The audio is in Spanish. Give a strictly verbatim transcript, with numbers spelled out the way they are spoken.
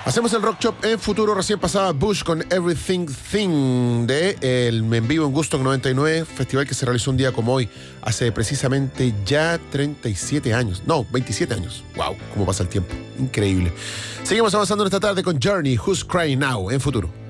Hacemos el Rock Shop en futuro. Recién pasaba Bush con Everything Thing de el en vivo en Woodstock noventa y nueve, festival que se realizó un día como hoy, hace precisamente ya treinta y siete años. No, veintisiete años. Wow, cómo pasa el tiempo. Increíble. Seguimos avanzando en esta tarde con Journey, Who's Crying Now, en futuro.